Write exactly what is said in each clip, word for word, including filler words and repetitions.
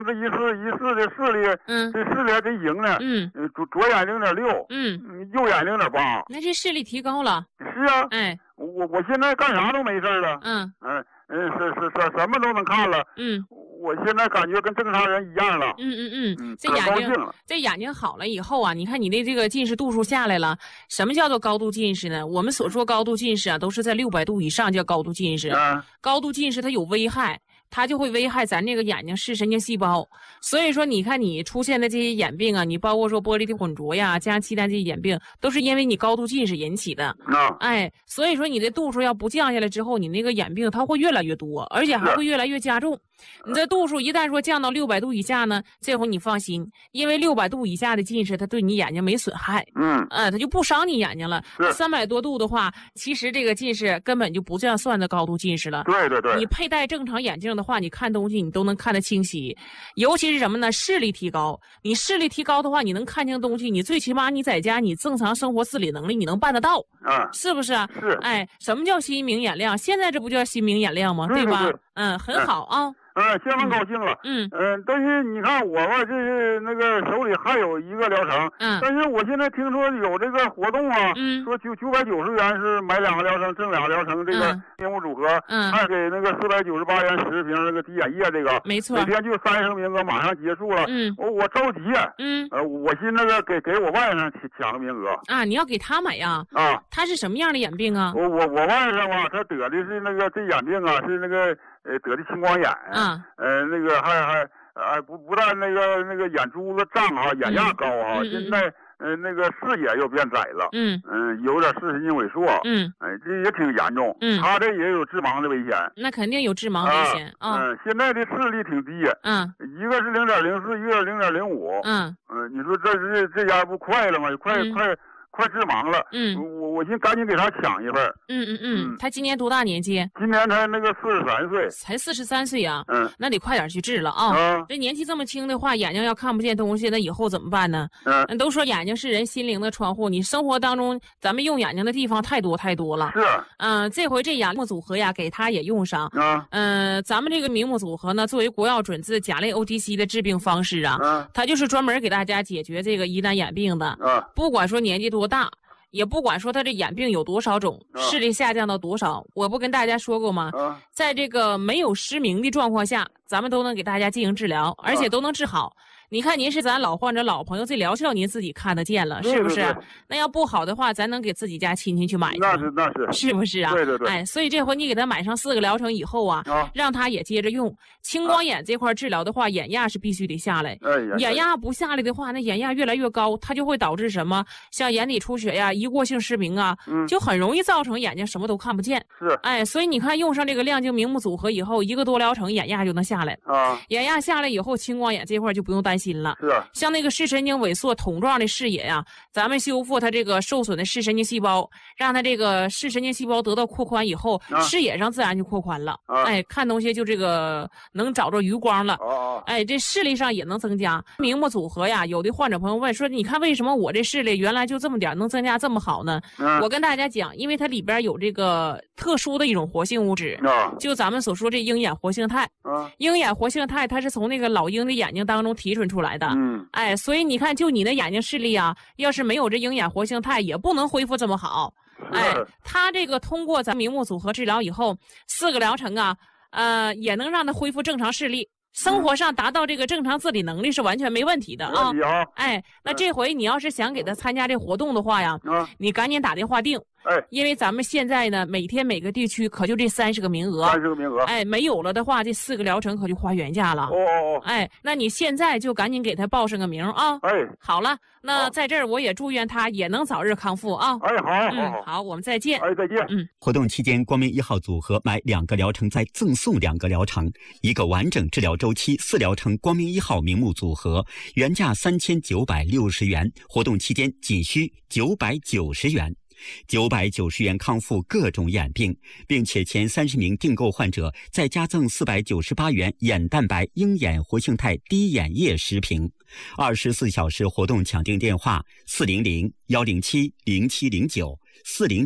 这一次一次的视力，嗯，这视力还真行呢，嗯，左左眼零点六，嗯，右眼零点八， 那这视力提高了。 是啊，哎，我我现在干啥都没事了，嗯嗯嗯，是是是，什么都能看了，嗯，我现在感觉跟正常人一样了， 嗯嗯嗯，这眼睛这眼睛好了以后啊，你看你的这个近视度数下来了。什么叫做高度近视呢？我们所说高度近视啊，都是在六百度以上叫高度近视，嗯，高度近视它有危害。它就会危害咱这个眼睛视神经细胞，所以说你看你出现的这些眼病啊，你包括说玻璃体混浊呀、加气单这些眼病，都是因为你高度近视引起的。啊，哎，所以说你的度数要不降下来之后，你那个眼病它会越来越多，而且还会越来越加重。你这度数一旦说降到六百度以下呢，这回你放心，因为六百度以下的近视，它对你眼睛没损害，嗯，呃，它就不伤你眼睛了。三百多度的话，其实这个近视根本就不这样算的高度近视了。 对对对， 你佩戴正常眼镜的话，你看东西你都能看得清晰，尤其是什么呢？视力提高。你视力提高的话，你能看清东西，你最起码你在家你正常生活自理能力你能办得到，啊，是不是啊？ 是。 哎，什么叫心明眼亮？现在这不叫心明眼亮吗？对吧？ 对对对， 嗯，很好啊。 嗯，相当高兴了。嗯嗯，但是你看我吧，这是那个手里还有一个疗程。嗯，但是我现在听说有这个活动啊，嗯，说九九百九十元是买两个疗程，挣两个疗程，这个屏幕组合，嗯，还给那个四百九十八元十瓶那个滴眼液，这个没错， 每天就三十个名额，马上结束了。嗯，我我着急。嗯，呃，我寻那个给给我外甥抢个名额啊，你要给他买呀？啊，他是什么样的眼病啊？ 我我我外甥啊，他得的是那个这眼病啊，是那个。呃，得的青光眼，啊，呃，那个还还还不不但那个那个眼珠子胀啊，眼压高啊，嗯、现在呃那个视野又变窄了，嗯嗯、呃，有点视神经萎缩，嗯，哎、呃，这也挺严重，嗯，他这也有致盲的危险， 那肯定有致盲危险啊， 嗯、呃，现在的视力挺低，嗯，一个是零点零四，一个是零点零五，嗯嗯、呃，你说这这这家不快了吗？快、嗯、快。快致盲了，嗯，我我寻赶紧给他抢一份， 嗯嗯嗯，他今年多大年纪？ 今年才那个四十三岁， 才四十三岁啊，嗯，那得快点去治了啊！嗯，这年纪这么轻的话，眼睛要看不见东西，那以后怎么办呢？嗯，都说眼睛是人心灵的窗户，你生活当中咱们用眼睛的地方太多太多了， 是， 嗯，这回这眼目组合呀，给他也用上，啊，嗯，咱们这个明目组合呢，作为国药准字甲类 O T C 的治病方式啊，嗯，它就是专门给大家解决这个疑难眼病的，啊，不管说年纪多。多大，也不管说他这眼病有多少种，啊、视力下降到多少，我不跟大家说过吗？啊、在这个没有失明的状况下，咱们都能给大家进行治疗，而且都能治好。你看您是咱老患者老朋友，这疗效您自己看得见了，是不是？ 对对对， 那要不好的话，咱能给自己家亲戚去买去， 那是那是， 是不是啊？ 对对对。 哎，所以这回你给他买上四个疗程以后啊，啊让他也接着用。青光眼这块治疗的话，眼压是必须得下来。哎呀，眼压不下来的话，那眼压越来越高，它就会导致什么？像眼底出血呀、一过性失明啊，嗯，就很容易造成眼睛什么都看不见。 是。 哎，所以你看用上这个亮镜明目组合以后，一个多疗程，眼压就能下来。啊，眼压下来以后，青光眼这块就不用担心了。 是。 像那个视神经萎缩桶状的视野呀，咱们修复它这个受损的视神经细胞，让它这个视神经细胞得到扩宽以后，啊、视野上自然就扩宽了。啊、哎，看东西就这个能找着余光了。哦、哎，这视力上也能增加。明目组合呀，有的患者朋友问说，你看为什么我这视力原来就这么点，能增加这么好呢？啊、我跟大家讲，因为它里边有这个特殊的一种活性物质，啊、就咱们所说这鹰眼活性肽。啊、鹰眼活性肽它是从那个老鹰的眼睛当中提纯出来的。嗯。哎，所以你看，就你的眼睛视力啊，要是没有这鹰眼活性肽，也不能恢复这么好。哎，它这个通过咱明目组合治疗以后，四个疗程啊，呃，也能让它恢复正常视力，生活上达到这个正常自理能力是完全没问题的啊。哎，那这回你要是想给他参加这活动的话呀，你赶紧打电话订。哎，因为咱们现在呢，每天每个地区可就这三十个名额， 三十个名额。 哎，没有了的话，这四个疗程可就花原价了。哦哦哦。哎，那你现在就赶紧给他报上个名啊。哎，好了，那在这儿我也祝愿他也能早日康复啊。 哎，好， 嗯，好，好，我们再见。 哎，再见。 嗯， 活动期间，光明一号组合买两个疗程再赠送两个疗程，一个完整治疗周期四疗程光明一号明目组合，原价三千九百六十元，活动期间仅需九百九十元。九百九十元康复各种眼病，并且前三十名订购患者再加赠四百九十八元眼蛋白鹰眼活性肽滴眼液十瓶。二十四小时活动抢订电话：四零零幺零七零七零九四零零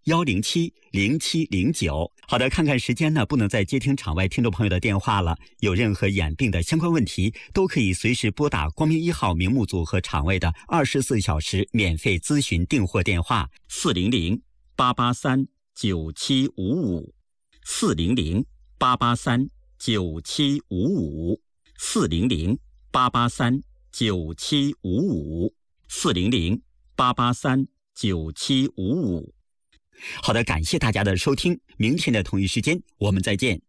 幺零七零七零九。好的，看看时间呢，不能再接听场外听众朋友的电话了。有任何眼病的相关问题，都可以随时拨打光明一号明目组和场外的二十四小时免费咨询订货电话：四零零八八三九七五五，四零零八八三九七五五，四零零八八三九七五五，四零零八八三九七五五。好的，感谢大家的收听，明天的同一时间我们再见。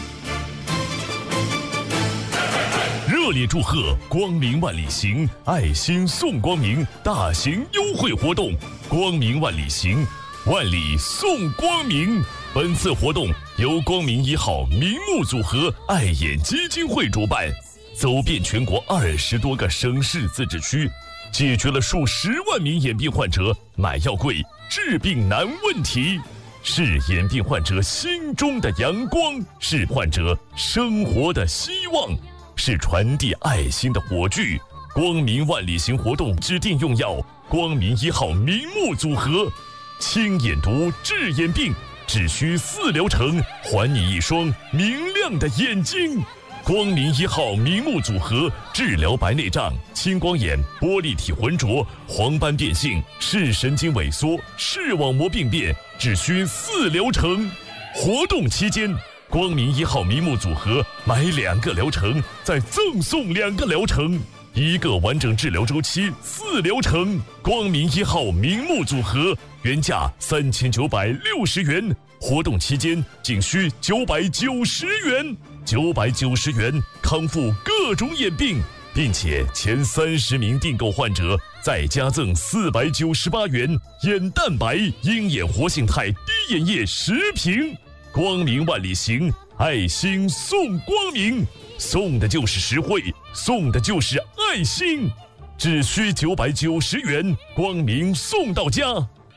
热烈祝贺光明万里行爱心送光明大型优惠活动，光明万里行，万里送光明。本次活动由光明一号明目组合爱眼基金会主办，走遍全国二十多个省市自治区，解决了数十万名眼病患者买药贵、治病难问题，是眼病患者心中的阳光，是患者生活的希望，是传递爱心的火炬。光明万里行活动指定用药光明一号明目组合，清眼毒治眼病，只需四疗程，还你一双明亮的眼睛。光明一号明目组合治疗白内障、青光眼、玻璃体浑浊、黄斑变性、视神经萎缩、视网膜病变，只需四疗程。活动期间，光明一号明目组合买两个疗程再赠送两个疗程，一个完整治疗周期四疗程。光明一号明目组合原价三千九百六十元，活动期间仅需九百九十元。九百九十元康复各种眼病，并且前三十名订购患者再加赠四百九十八元眼蛋白鹰眼活性肽滴眼液十瓶。光明万里行，爱心送光明，送的就是实惠，送的就是爱心，只需九百九十元，光明送到家。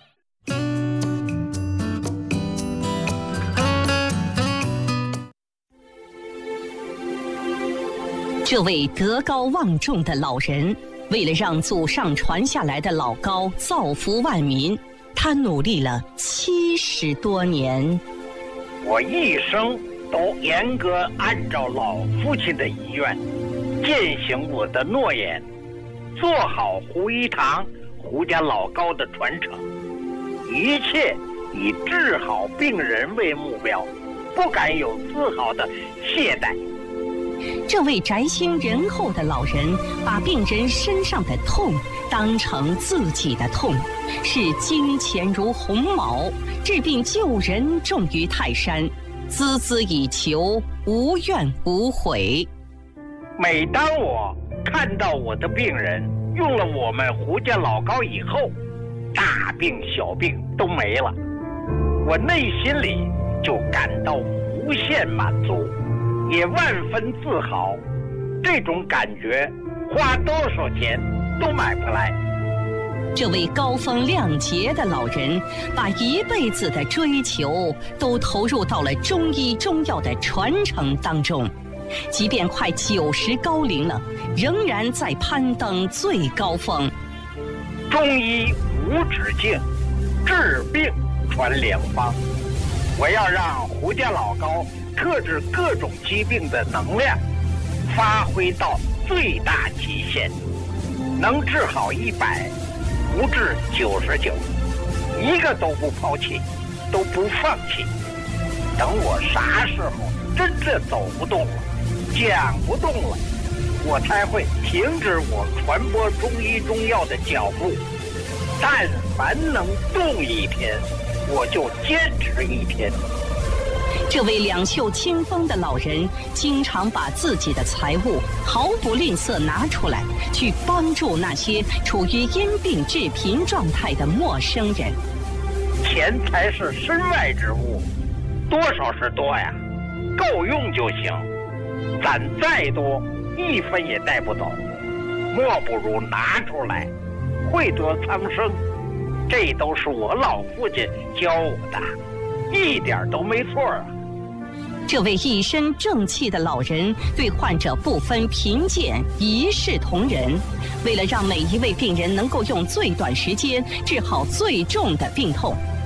这位德高望重的老人，为了让祖上传下来的老高造福万民，他努力了七十多年。 我一生都严格按照老父亲的遗愿，践行我的诺言，做好胡一堂、胡家老高的传承，一切以治好病人为目标，不敢有丝毫的懈怠。 这位宅心仁厚的老人，把病人身上的痛当成自己的痛，视金钱如鸿毛，治病救人重于泰山，孜孜以求，无怨无悔。 每当我看到我的病人用了我们胡家老高以后，大病小病都没了，我内心里就感到无限满足，也万分自豪。这种感觉花多少钱都买不来。 这位高风亮节的老人，把一辈子的追求都投入到了中医中药的传承当中，即便快九十高龄了，仍然在攀登最高峰。 中医无止境，治病传良方。我要让胡家老高克制各种疾病的能量发挥到最大极限，能治好一百，不治九十九，一个都不抛弃，都不放弃。等我啥时候真正走不动了，讲不动了，我才会停止我传播中医中药的脚步。但凡能动一天，我就坚持一天。 这位两袖清风的老人，经常把自己的财物毫不吝啬拿出来，去帮助那些处于因病致贫状态的陌生人。 钱财是身外之物，多少是多呀，够用就行。攒再多，一分也带不走，莫不如拿出来，惠得苍生。这都是我老父亲教我的，一点都没错啊。 这位一身正气的老人，对患者不分贫贱，一视同仁。为了让每一位病人能够用最短时间治好最重的病痛，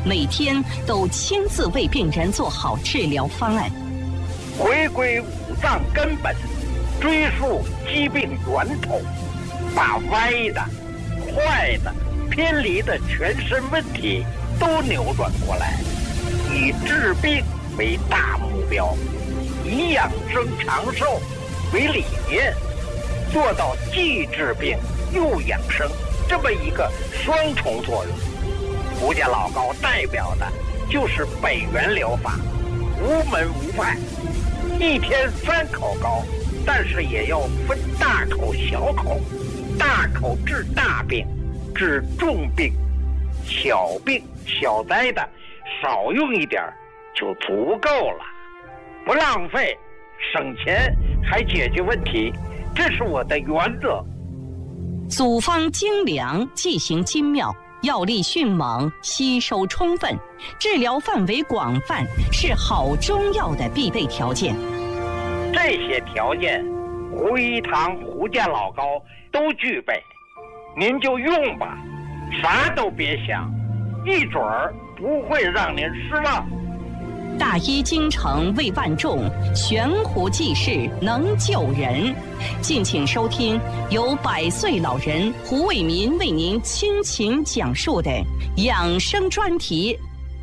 每天都亲自为病人做好治疗方案。 回归五脏根本，追溯疾病源头，把歪的、坏的、偏离的全身问题都扭转过来，以治病为大目标，以养生长寿为理念，做到既治病又养生这么一个双重作用。福建老高代表的就是北元疗法，无门无派，一天三口高，但是也要分大口小口，大口治大病，治重病，小病小灾的少用一点就足够了，不浪费，省钱还解决问题，这是我的原则。 组方精良，剂型精妙，药力迅猛，吸收充分，治疗范围广泛，是好中药的必备条件。 这些条件，胡一堂、胡家老高都具备，您就用吧，啥都别想，一准儿不会让您失望。 大医精诚为万众，悬壶济世能救人。敬请收听由百岁老人胡伟民为您倾情讲述的养生专题。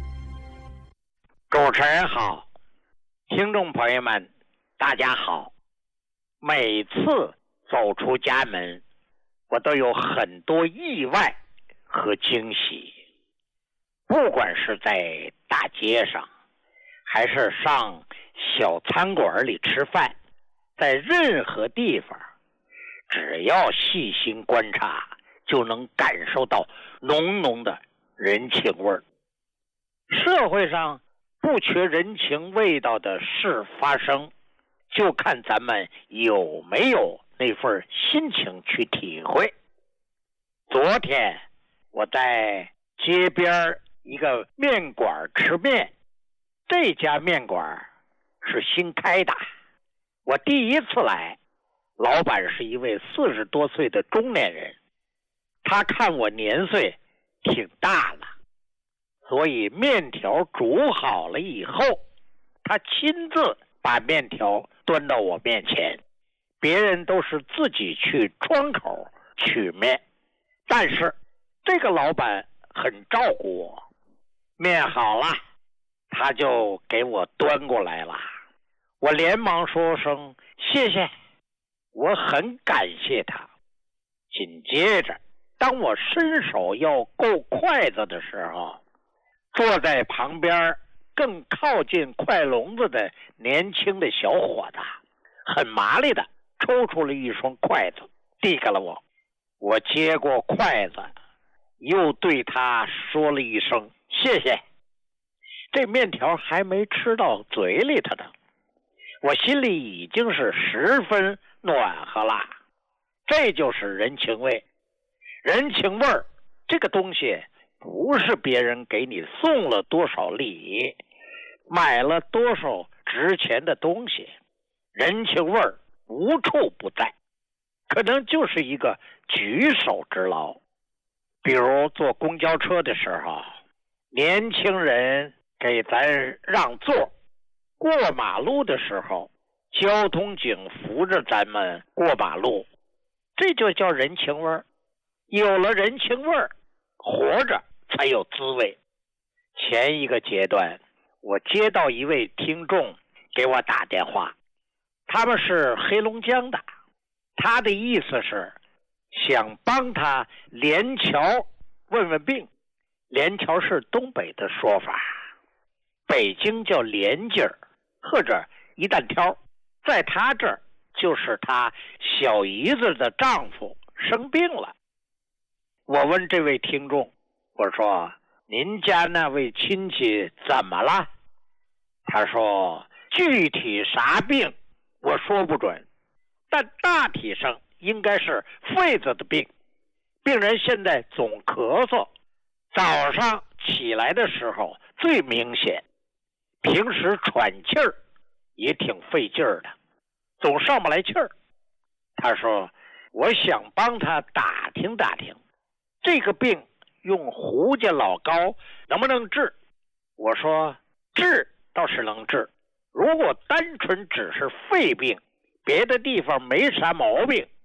主持人好，听众朋友们大家好。每次走出家门，我都有很多意外和惊喜，不管是在大街上还是上小餐馆里吃饭，在任何地方，只要细心观察，就能感受到浓浓的人情味儿。社会上不缺人情味道的事发生，就看咱们有没有那份心情去体会。昨天我在街边一个面馆吃面，这家面馆是新开的，我第一次来，老板是一位四十多岁的中年人，他看我年岁挺大了，所以面条煮好了以后，他亲自把面条端到我面前，别人都是自己去窗口取面，但是这个老板很照顾我，面好了他就给我端过来了，我连忙说声谢谢，我很感谢他。紧接着当我伸手要够筷子的时候，坐在旁边更靠近筷笼子的年轻的小伙子很麻利的抽出了一双筷子递给了我，我接过筷子又对他说了一声谢谢。这面条还没吃到嘴里头呢，我心里已经是十分暖和了。这就是人情味。人情味儿这个东西不是别人给你送了多少礼，买了多少值钱的东西，人情味儿无处不在，可能就是一个举手之劳。比如坐公交车的时候，年轻人给咱让座，过马路的时候交通警扶着咱们过马路，这就叫人情味儿。有了人情味儿，活着才有滋味。前一个阶段我接到一位听众给我打电话，他们是黑龙江的，他的意思是想帮他连桥问问病。连桥是东北的说法，北京叫连劲儿或者一担挑，在他这儿就是他小姨子的丈夫生病了。我问这位听众，我说您家那位亲戚怎么了？他说具体啥病我说不准，但大体上应该是肺子的病。病人现在总咳嗽，早上起来的时候最明显，平时喘气儿也挺费劲儿的，总上不来气儿。他说我想帮他打听打听，这个病用胡家老膏能不能治？我说治倒是能治，如果单纯只是肺病，别的地方没啥毛病，